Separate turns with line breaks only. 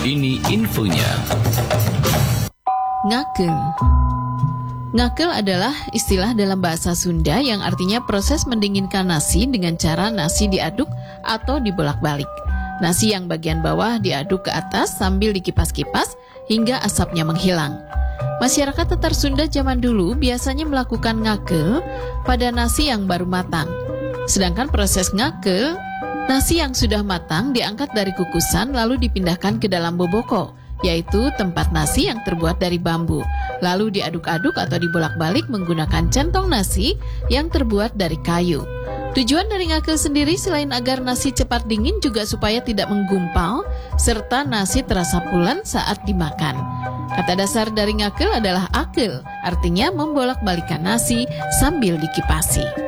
Ini infonya.
Ngakel. Ngakel adalah istilah dalam bahasa Sunda yang artinya proses mendinginkan nasi dengan cara nasi diaduk atau dibolak-balik. Nasi yang bagian bawah diaduk ke atas sambil dikipas-kipas hingga asapnya menghilang. Masyarakat Tatar Sunda zaman dulu biasanya melakukan ngakel pada nasi yang baru matang. Sedangkan proses ngakel, nasi yang sudah matang diangkat dari kukusan lalu dipindahkan ke dalam boboko, yaitu tempat nasi yang terbuat dari bambu. Lalu diaduk-aduk atau dibolak-balik menggunakan centong nasi yang terbuat dari kayu. Tujuan dari ngakel sendiri selain agar nasi cepat dingin juga supaya tidak menggumpal serta nasi terasa pulen saat dimakan. Kata dasar dari ngakel adalah akel, artinya membolak-balikan nasi sambil dikipasi.